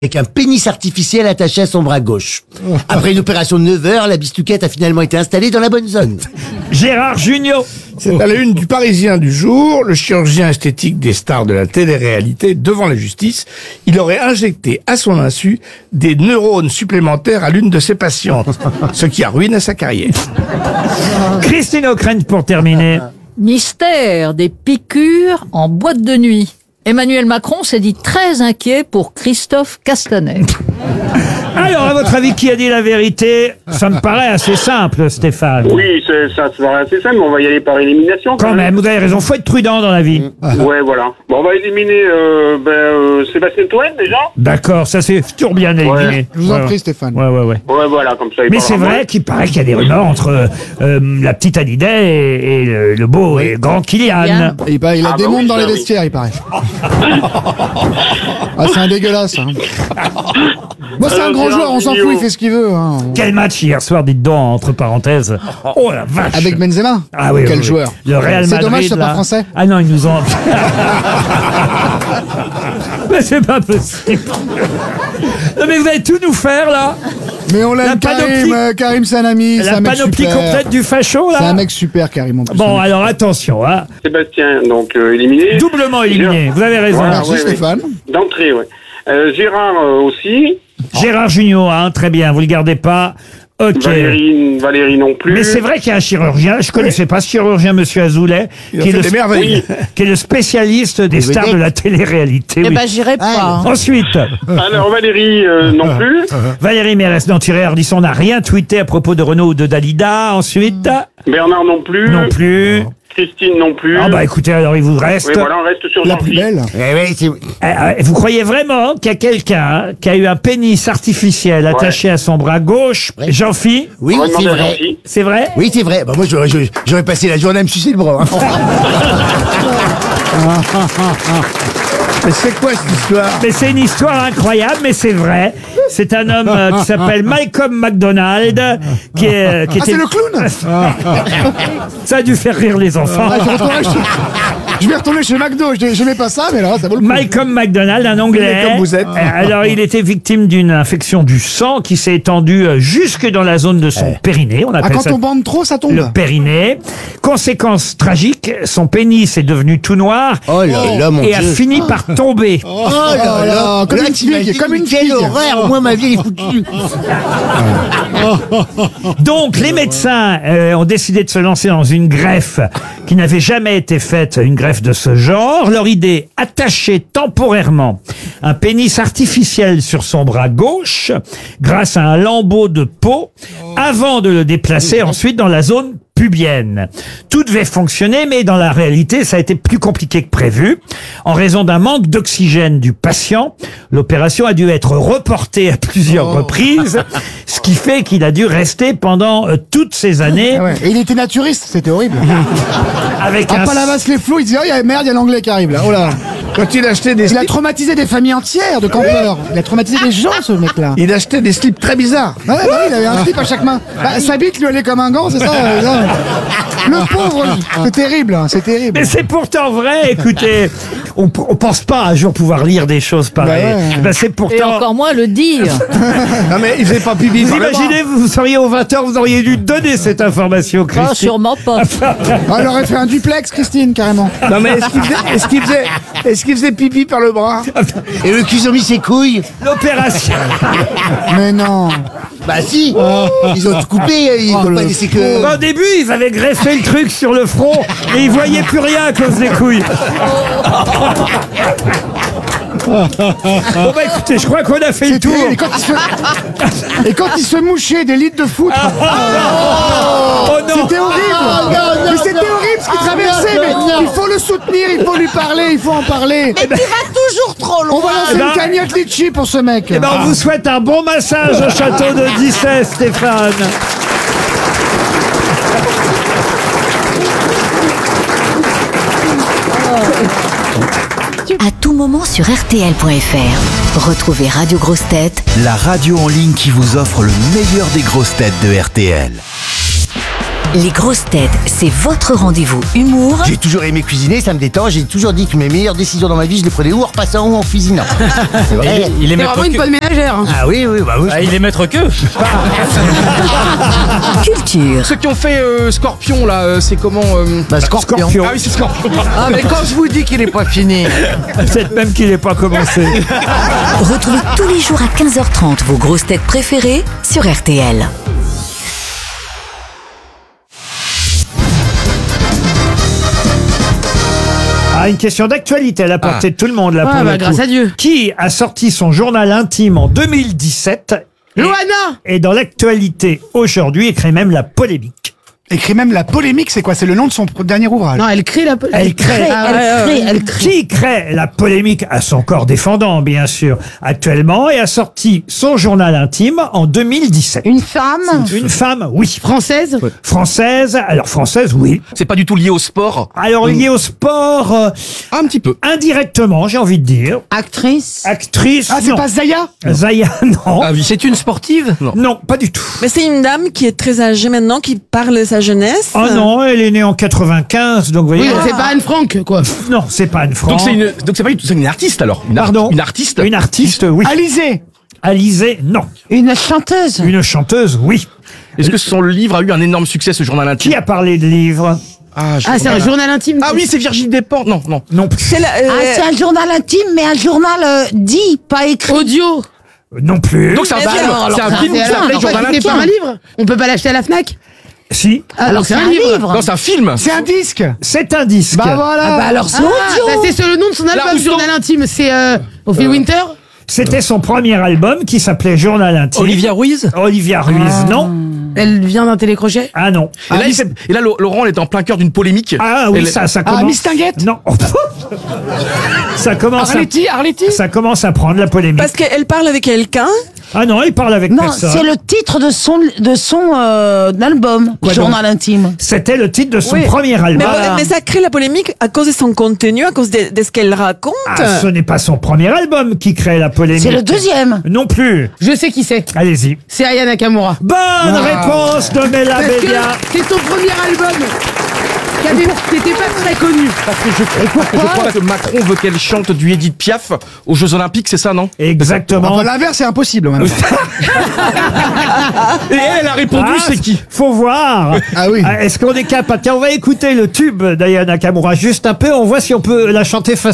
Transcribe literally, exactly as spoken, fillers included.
avec un pénis artificiel attaché à son bras gauche. Après une opération de neuf heures, la bistouquette a finalement été installée dans la bonne zone. Gérard Jugnot. C'est à la une du Parisien du jour, le chirurgien esthétique des stars de la télé-réalité devant la justice. Il aurait injecté à son insu des neurones supplémentaires à l'une de ses patientes, ce qui a ruiné sa carrière. Christine O'Krent pour terminer. Mystère des piqûres en boîte de nuit. Emmanuel Macron s'est dit très inquiet pour Christophe Castaner. Alors, à votre avis, qui a dit la vérité? Ça me paraît assez simple, Stéphane. Oui, c'est, ça se paraît assez simple, mais on va y aller par élimination. Quand même, vous avez raison, faut être prudent dans la vie. Ouais, voilà. Bon, on va éliminer euh, ben, euh, Sébastien Toen, déjà. D'accord, ça c'est toujours bien éliminé. Ouais. Je vous en Ouais, prie, Stéphane. Ouais, ouais, ouais. Ouais, voilà, comme ça. il Mais parlera c'est moins. vrai qu'il paraît qu'il y a des rumeurs entre euh, la petite Hallyday et, et le, le beau et grand Kylian. Kylian. Et bah, il a Ah des bah mondes oui, dans ça, les oui. vestiaires, il paraît. Ah, c'est un dégueulasse. Hein. Moi, c'est un Euh, grand Gérard joueur, on s'en Jugnot. fout, il fait ce qu'il veut. Hein. Quel match hier soir, dites donc, entre parenthèses. Oh la vache. Avec Benzema. Ah oui, Quel oui, oui. joueur. Le Real C'est Madrid. dommage, c'est là. pas français. Ah non, ils nous ont. Mais c'est pas possible. Non, mais vous allez tout nous faire là. Mais on La l'aime, panoplie- Karim. euh, Karim, c'est un ami. C'est La un mec panoplie super. complète du facho C'est un là. mec super, Karim. En plus. Bon, Un mec- alors attention, hein. Sébastien, donc, euh, éliminé. Doublement éliminé. Gérard- Vous avez raison. Voilà, Merci, ouais, ouais. Stéphane. D'entrée, ouais. Euh, Gérard euh, aussi. Gérard Jugnot, hein, très bien. Vous le gardez pas. Ok. Valérie, Valérie non plus. Mais c'est vrai qu'il y a un chirurgien, je connaissais pas ce chirurgien, Monsieur Azoulay, Il a qui est, fait le, des merveilles. qui est le spécialiste des stars de la télé-réalité. Eh oui. ben, j'irai pas. Ensuite, Alors, Valérie euh, non plus. Valérie Mérès Nantiré Ardisson n'a rien tweeté à propos de Renaud ou de Dalida. Ensuite, Bernard non plus. non plus. Christine non plus. Ah bah écoutez, alors il vous reste. Oui, voilà, on reste sur La Jean-Philippe. plus belle. Eh oui, c'est... Euh, euh, Vous croyez vraiment qu'il y a quelqu'un qui a eu un pénis artificiel attaché à son bras gauche, Ouais. Jean-Phi? Oui, On va c'est demander à vrai. Jean-Philippe. C'est vrai? Oui, c'est vrai. Bah, moi, j'aurais, j'aurais- j'aurais passé la journée à me sucer le bras. hein. Mais c'est quoi cette histoire? Mais c'est une histoire incroyable, mais c'est vrai. C'est un homme euh, qui s'appelle Malcolm McDonald, qui est, qui Ah, était- c'est le clown. Ça a dû faire rire les enfants. Ah, je, retournerai chez- je vais retourner chez McDo. Je n'aimais pas ça, mais là, ça vaut le coup. Malcolm McDonald, un Anglais. Comme vous êtes. Euh, Alors, il était victime d'une infection du sang qui s'est étendue euh, jusque dans la zone de son périnée. On Ah, appelle quand ça on bande trop, ça tombe. le périnée. Conséquence tragique, son pénis est devenu tout noir Oh là là, mon et a Dieu. fini par tomber. Oh là là, comme là, une t'imagines, figue, comme une quelle figue. horreur. Moi, ma vie, elle est foutue. Donc, les médecins euh, ont décidé de se lancer dans une greffe qui n'avait jamais été faite, une greffe de ce genre. Leur idée, attacher temporairement un pénis artificiel sur son bras gauche grâce à un lambeau de peau avant de le déplacer ensuite dans la zone pubienne. Tout devait fonctionner, mais dans la réalité, ça a été plus compliqué que prévu. En raison d'un manque d'oxygène du patient, l'opération a dû être reportée à plusieurs reprises, ce qui fait qu'il a dû rester pendant euh, toutes ces années Ah ouais. Et il était naturiste, c'était horrible. avec À un... Palavas les flots, il disait, oh, y a- merde, il y a l'anglais qui arrive là. Oh là. Quand il achetait des Il a slips, traumatisé des familles entières de campeurs. Il a traumatisé des gens, ce mec-là. il achetait des slips très bizarres. Ouais, bah oui, il avait un slip à chaque main. Bah, sa bite lui allait comme un gant, c'est ça, euh, ça. Le pauvre, c'est terrible, hein, c'est terrible. Mais c'est pourtant vrai, écoutez, on, p- on pense pas un jour pouvoir lire des choses pareilles. Bah ouais. Ben, c'est Et pourtant... encore moins le dire. Non mais il faisait pas pipi Vous par le bras. imaginez, vous seriez au vingt heures, vous auriez dû donner cette information, Ah, Christine. sûrement pas. Ah, elle aurait fait un duplex, Christine, carrément. Non mais est-ce qu'il faisait, est-ce qu'il faisait, est-ce qu'il faisait pipi par le bras? Et le cul, ils ont mis ses couilles. L'opération... Mais non. Bah si. Ils ont tout coupé. Ils Oh, ont pas le laissé que... Au début, ils avaient greffé le truc sur le front et ils voyaient plus rien à cause des couilles. Bon bah écoutez, je crois qu'on a fait le C'est tour. terrible. Et quand, il se... Et quand il se mouchait des litres de foutre. Oh non. C'était horrible. Mais c'était horrible ce qu'il traversait. Mais il faut le soutenir, il faut lui parler, il faut en parler. Mais tu vas toujours trop On va lancer Eh ben- une cagnotte litchi pour ce mec. Eh ben, on vous souhaite un bon massage au château de Dissay, Stéphane. À tout moment sur R T L point F R. Retrouvez Radio Grosses Têtes La radio en ligne qui vous offre le meilleur des grosses têtes de R T L. Les grosses têtes, c'est votre rendez-vous humour J'ai toujours aimé cuisiner, ça me détend. J'ai toujours dit que mes meilleures décisions dans ma vie, je les prenais ou en repassant ou en cuisinant. C'est vrai. Il est C'est maître vraiment une que. bonne ménagère. hein. Ah oui, oui, bah oui. Ah, il est maître que. culture. Ceux qui ont fait euh, Scorpion, là, euh, c'est comment euh... Bah, Scorpion. Scorpion. Ah oui, c'est Scorpion. Ah, mais quand je vous dis qu'il n'est pas fini. Peut-être même qu'il n'est pas commencé. Retrouvez tous les jours à quinze heures trente vos grosses têtes préférées sur R T L. Ah, une question d'actualité à la portée de tout le monde là Ah, pour bah, le grâce coup. à Dieu. Qui a sorti son journal intime en deux mille dix-sept et, Loana et dans l'actualité aujourd'hui et crée même la polémique. Écrit même la polémique, c'est quoi? C'est le nom de son pr- dernier ouvrage. Non, elle crée la polémique. Elle crée, Ah, ouais, ouais, ouais. elle crée. Qui crée la polémique à son corps défendant, bien sûr, actuellement, et a sorti son journal intime en deux mille dix-sept. Une femme Une femme, oui. française. Française, alors française, oui. C'est pas du tout lié au sport. Alors liée au sport, euh, Un petit peu. indirectement, j'ai envie de dire. Actrice. Actrice, Ah, c'est non. pas Zaya? Zaya, non. Ah oui. C'est une sportive? Non. Non, pas du tout. Mais c'est une dame qui est très âgée maintenant, qui parle de sa jeunesse. Oh non, elle est née en quatre-vingt-quinze, donc vous voyez. Oui, c'est pas Anne Frank, quoi. Non, c'est pas Anne Frank. Donc c'est une, donc c'est pas une, c'est une artiste alors. Une ar- Pardon. Une artiste. Une artiste, oui. Alizé. Alizée, non. Une chanteuse. Une chanteuse, oui. Est-ce que son livre a eu un énorme succès, ce journal intime? Qui a parlé de livre? Ah, je- Ah, c'est un journal intime. Ah oui, c'est Virginie Despentes. Non, non. Non plus. C'est la- euh, Ah, c'est un journal intime, mais un journal euh, dit, pas écrit. Audio. Non plus. Donc c'est un Mais film. alors, C'est un Ah, film mais qui alors, s'appelait en fait, Journal c'est pas un intime. livre. On peut pas l'acheter à la Fnac. Si. Alors c'est un livre. Non, c'est un film. C'est un disque. C'est un disque. Bah voilà. Ah bah alors c'est Ah, audio. bah, c'est sur le nom de son La album, Rousseau. journal intime. C'est euh, Ophélie Winter. C'était son premier album qui s'appelait Journal intime. Olivia Ruiz. Olivia Ruiz, non. Elle vient d'un télécrochet. Ah non. Et là, il s'est- et là, Laurent, elle est en plein cœur d'une polémique. Ah oui, Elle- ça, ça Ah, commence. Miss Tinguette. Non. Ça commence à, Arletty, Arletty. ça commence à prendre la polémique. Parce qu'elle parle avec quelqu'un. Ah non, il parle avec Non, personne. c'est le titre de son de son euh, album, Quoi journal intime. C'était le titre de son Oui. premier album. Mais, Voilà. mais ça crée la polémique à cause de son contenu, à cause de, de ce qu'elle raconte. Ah, ce n'est pas son premier album qui crée la polémique. C'est le deuxième. Non plus. Je sais qui c'est. Allez-y. C'est Aya Nakamura. Bonne réponse de Mela Parce que Bédia. c'est son premier album. Qui avait- qui n'était pas très connu. Parce que je, je crois que Macron veut qu'elle chante du Edith Piaf aux Jeux Olympiques, c'est ça, non? Exactement. Enfin, l'inverse, c'est impossible. Même. Et elle, elle a répondu, Ah, c'est qui? Faut voir. Ah oui. Est-ce qu'on est capable? Tiens, on va écouter le tube d'Aya Nakamura juste un peu. On voit si on peut la chanter facilement.